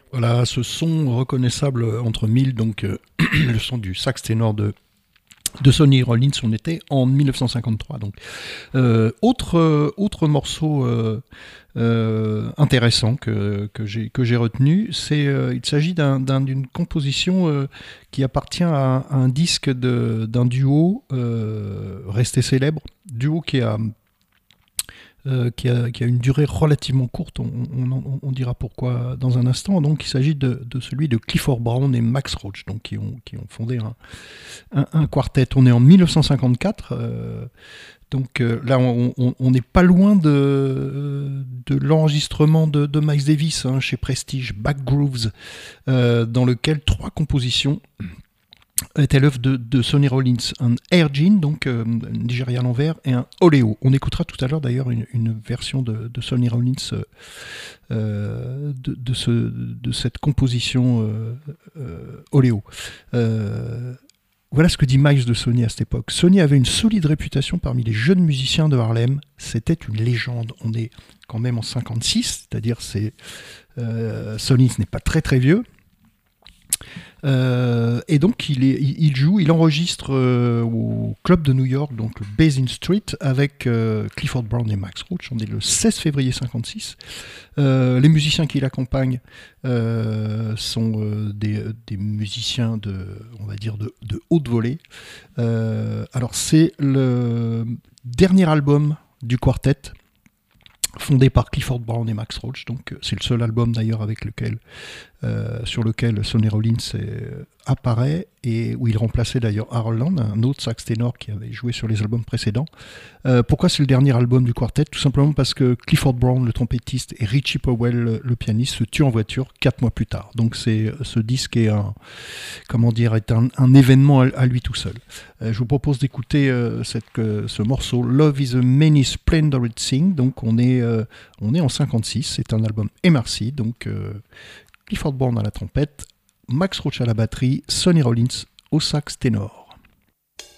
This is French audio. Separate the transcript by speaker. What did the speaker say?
Speaker 1: Voilà, ce son reconnaissable entre mille, donc le son du sax ténor de Sonny Rollins, on était en 1953. Donc, autre morceau intéressant que j'ai retenu, il s'agit d'une composition qui appartient à un disque d'un duo resté célèbre, duo qui a une durée relativement courte, on dira pourquoi dans un instant. Donc il s'agit de celui de Clifford Brown et Max Roach, donc qui ont fondé un quartet. On est en 1954, donc là on n'est pas loin de l'enregistrement de Miles Davis, hein, chez Prestige, Back Grooves, dans lequel 3 compositions était l'œuvre de Sonny Rollins, un Air Gene, donc Nigeria à l'envers, et un Oléo. On écoutera tout à l'heure d'ailleurs une version de Sonny Rollins de cette composition Oléo. Voilà ce que dit Miles de Sonny à cette époque. Sonny avait une solide réputation parmi les jeunes musiciens de Harlem. C'était une légende. On est quand même en 56, c'est-à-dire Sonny n'est pas très très vieux. Et donc il enregistre au club de New York, donc le Basin Street, avec Clifford Brown et Max Roach. On est le 16 février 56. Les musiciens qui l'accompagnent sont des musiciens on va dire de haute volée. Alors c'est le dernier album du quartet, fondé par Clifford Brown et Max Roach. Donc c'est le seul album d'ailleurs sur lequel Sonny Rollins apparaît, et où il remplaçait d'ailleurs Harold Land, un autre sax ténor qui avait joué sur les albums précédents. Pourquoi c'est le dernier album du quartet? Tout simplement parce que Clifford Brown, le trompettiste, et Richie Powell, le pianiste, se tuent en voiture 4 mois plus tard. Donc ce disque est un événement à lui tout seul. Je vous propose d'écouter ce morceau Love is a Many Splendid Thing. Donc on est en 56, c'est un album MRC, donc Clifford Brown à la trompette, Max Roach à la batterie, Sonny Rollins au sax ténor.